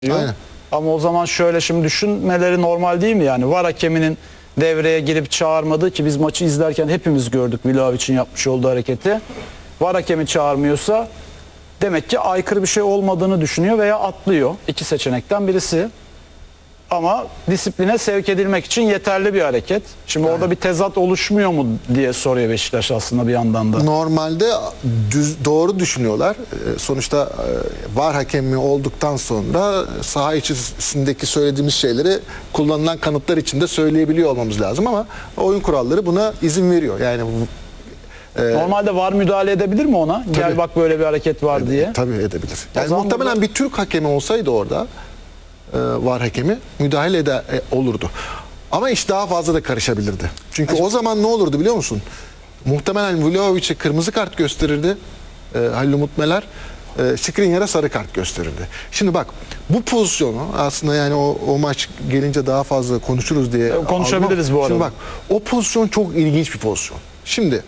Aynen. Ama o zaman şöyle şimdi düşünmeleri normal değil mi yani? VAR hakeminin devreye girip çağırmadığı, ki biz maçı izlerken hepimiz gördük Vlahovic'in yapmış olduğu hareketi. VAR hakemi çağırmıyorsa demek ki aykırı bir şey olmadığını düşünüyor veya atlıyor. İki seçenekten birisi. Ama disipline sevk edilmek için yeterli bir hareket. Şimdi orada bir tezat oluşmuyor mu diye soruyor Beşiktaş aslında bir yandan da. Normalde doğru düşünüyorlar. Sonuçta VAR hakemi olduktan sonra saha içerisindeki söylediğimiz şeyleri kullanılan kanıtlar içinde söyleyebiliyor olmamız lazım ama oyun kuralları buna izin veriyor. Yani Normalde VAR müdahale edebilir mi ona? Tabii. Gel bak böyle bir hareket var diye. Tabii edebilir. O Yani zaman muhtemelen burada- bir Türk hakemi olsaydı orada VAR hakemi müdahale olurdu. Ama iş daha fazla da karışabilirdi. Çünkü o zaman ne olurdu biliyor musun? Muhtemelen Vlahovic'e kırmızı kart gösterirdi Halil Umut Meler. Skriniar'a sarı kart gösterirdi. Şimdi bak bu pozisyonu aslında yani o maç gelince daha fazla konuşuruz diye Konuşabiliriz aldım. bu arada. Şimdi bak o pozisyon çok ilginç bir pozisyon. Şimdi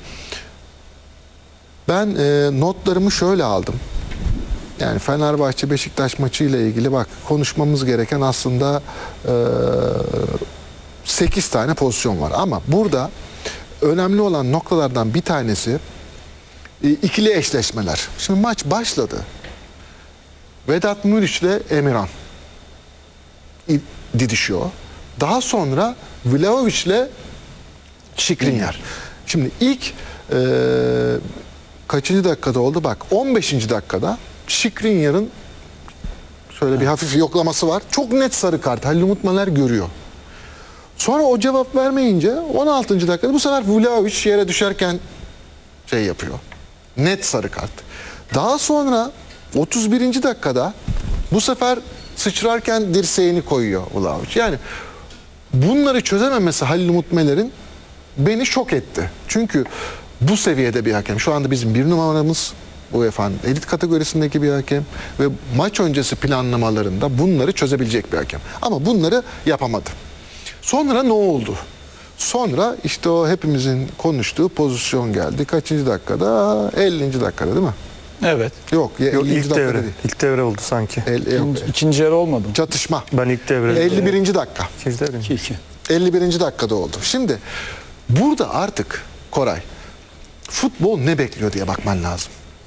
ben notlarımı şöyle aldım. Yani Fenerbahçe Beşiktaş maçı ile ilgili bak konuşmamız gereken aslında 8 tane pozisyon var. Ama burada önemli olan noktalardan bir tanesi ikili eşleşmeler. Şimdi maç başladı. Vedat Muriç ile Emirhan didişiyor. Daha sonra Vlahovic ile Skriniar. Şimdi ilk kaçıncı dakikada oldu? Bak 15. dakikada Skriniar'ın şöyle bir hafif yoklaması var. Çok net sarı kart. Halil Umut Meler görüyor. Sonra o cevap vermeyince 16. dakikada bu sefer Vlahovic yere düşerken şey yapıyor. Net sarı kart. Daha sonra 31. dakikada bu sefer sıçrarken dirseğini koyuyor Vlahovic. Yani bunları çözememesi Halil Umut Meler'in beni şok etti. Çünkü bu seviyede bir hakem. Şu anda bizim bir numaramız UEFA'nın elit kategorisindeki bir hakem ve maç öncesi planlamalarında bunları çözebilecek bir hakem. Ama bunları yapamadı. Sonra ne oldu? Sonra işte o hepimizin konuştuğu pozisyon geldi. Kaçıncı dakikada? 50. dakikada değil mi? Evet. Yok, 50. Yok, ilk dakikada devre. değil. İlk devre oldu sanki. İkinci yarı olmadı mı? Çatışma. Ben ilk devre. 51. dakika. İkinci devre. 2-2. 51. dakikada oldu. Şimdi burada artık Koray futbol ne bekliyor diye bakman lazım.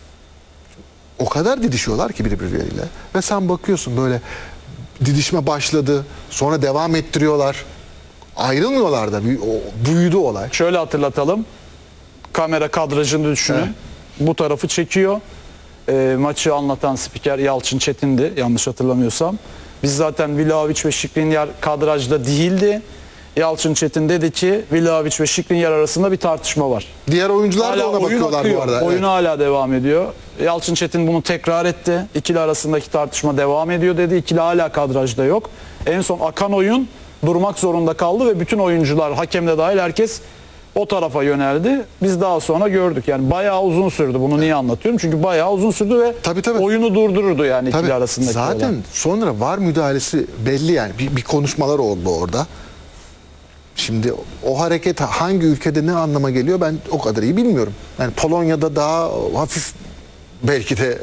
O kadar didişiyorlar ki birbirleriyle ve sen bakıyorsun böyle didişme başladı, sonra devam ettiriyorlar. Ayrılmıyorlar da büyüdü olay. Şöyle hatırlatalım. Kamera kadrajını düşünün. Evet. Bu tarafı çekiyor. Maçı anlatan spiker Yalçın Çetin'di yanlış hatırlamıyorsam. Biz zaten Vlahovic ve Skriniar kadrajda değildi. Yalçın Çetin dedi ki Vlahovic ve Skriniar arasında bir tartışma var. Diğer oyuncular da Hala ona oyun bakıyorlar akıyor. bu arada. Oyun hala devam ediyor. Yalçın Çetin bunu tekrar etti. İkili arasındaki tartışma devam ediyor dedi. İkili hala kadrajda yok. En son akan oyun durmak zorunda kaldı ve bütün oyuncular, hakem de dahil herkes o tarafa yöneldi. Biz daha sonra gördük. Yani bayağı uzun sürdü. Bunu niye anlatıyorum? Çünkü bayağı uzun sürdü ve Tabii. oyunu durdururdu yani ikili arasındaki zaten olay. sonra VAR müdahalesi belli yani. Bir konuşmalar oldu orada. Şimdi o hareket hangi ülkede ne anlama geliyor ben o kadar iyi bilmiyorum. Yani Polonya'da daha hafif belki de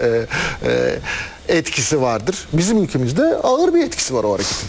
etkisi vardır. Bizim ülkemizde ağır bir etkisi var o hareketin.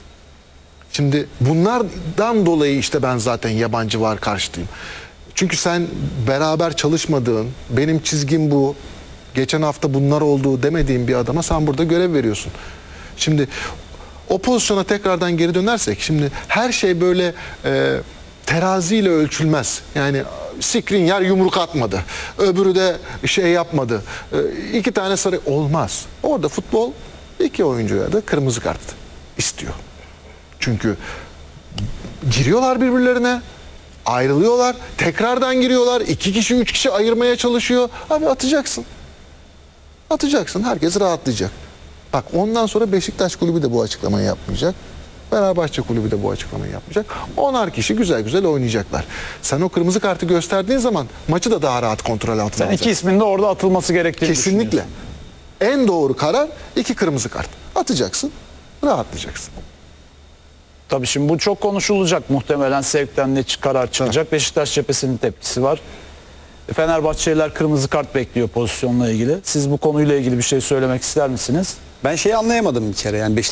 Şimdi bunlardan dolayı işte ben zaten yabancı VAR karşıtıyım. Çünkü sen beraber çalışmadığın, benim çizgim bu, geçen hafta bunlar oldu demediğin bir adama sen burada görev veriyorsun. Şimdi o pozisyona tekrardan geri dönersek, şimdi her şey böyle teraziyle ölçülmez. Yani Skriniar yumruk atmadı, öbürü de şey yapmadı, 2 tane sarı olmaz. Orada futbol 2 oyuncuya da kırmızı kart istiyor. Çünkü giriyorlar birbirlerine, ayrılıyorlar, tekrardan giriyorlar, 2 kişi 3 kişi ayırmaya çalışıyor. Abi atacaksın. Atacaksın, herkes rahatlayacak. Bak ondan sonra Beşiktaş kulübü de bu açıklamayı yapmayacak. Fenerbahçe kulübü de bu açıklamayı yapmayacak. 10'ar kişi güzel güzel oynayacaklar. Sen o kırmızı kartı gösterdiğin zaman maçı da daha rahat kontrol altına Sen alacaksın. iki ismin de orada atılması gerektiğini Kesinlikle. düşünüyorsun. En doğru karar 2 kırmızı kart. Atacaksın, rahatlayacaksın. Tabii şimdi bu çok konuşulacak. Muhtemelen sevkten ne karar çıkacak. Beşiktaş cephesinin tepkisi var. Fenerbahçeliler kırmızı kart bekliyor pozisyonla ilgili. Siz bu konuyla ilgili bir şey söylemek ister misiniz? Ben şeyi anlayamadım bir kere. Yani